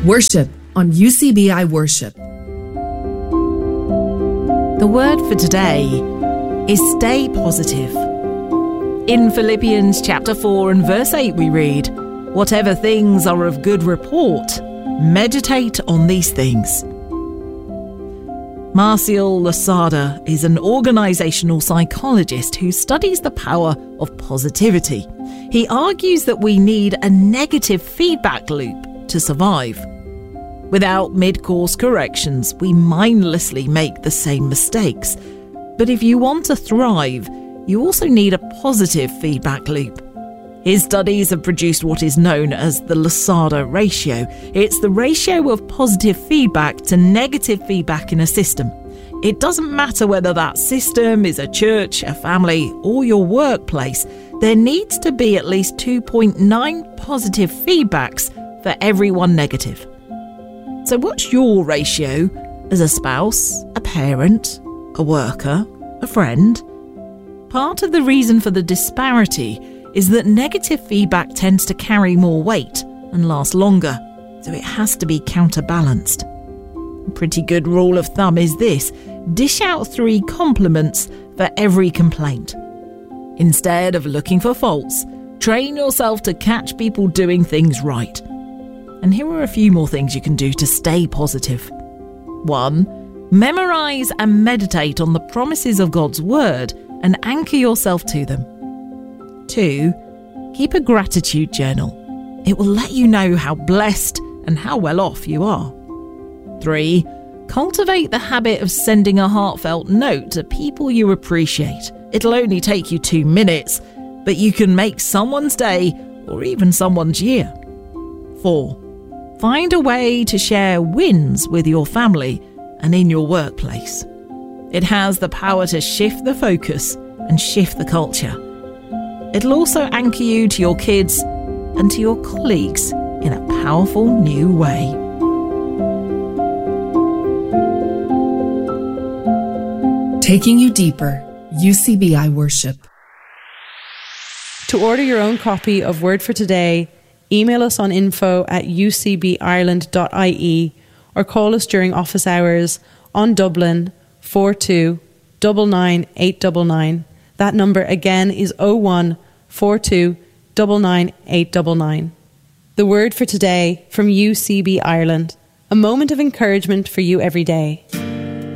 Worship on UCBI Worship. The word for today is stay positive. In Philippians chapter 4 and verse 8 we read, "Whatever things are of good report, meditate on these things." Marcial Losada is an organisational psychologist who studies the power of positivity. He argues that we need a negative feedback loop to survive. Without mid-course corrections, we mindlessly make the same mistakes. But if you want to thrive, you also need a positive feedback loop. His studies have produced what is known as the Losada ratio. It's the ratio of positive feedback to negative feedback in a system. It doesn't matter whether that system is a church, a family, or your workplace. There needs to be at least 2.9 positive feedbacks for every one negative. So what's your ratio as a spouse, a parent, a worker, a friend? Part of the reason for the disparity is that negative feedback tends to carry more weight and last longer, so it has to be counterbalanced. A pretty good rule of thumb is this: dish out 3 compliments for every complaint. Instead of looking for faults, train yourself to catch people doing things right. And here are a few more things you can do to stay positive. 1. Memorise and meditate on the promises of God's Word and anchor yourself to them. 2. Keep a gratitude journal. It will let you know how blessed and how well off you are. 3. Cultivate the habit of sending a heartfelt note to people you appreciate. It'll only take you 2 minutes, but you can make someone's day or even someone's year. 4. Find a way to share wins with your family and in your workplace. It has the power to shift the focus and shift the culture. It'll also anchor you to your kids and to your colleagues in a powerful new way. Taking you deeper, UCBI Worship. To order your own copy of Word for Today, email us on info@ucbireland.ie or call us during office hours on Dublin 42 99 899. That number again is 01 42 99 899. The Word for Today from UCB Ireland. A moment of encouragement for you every day.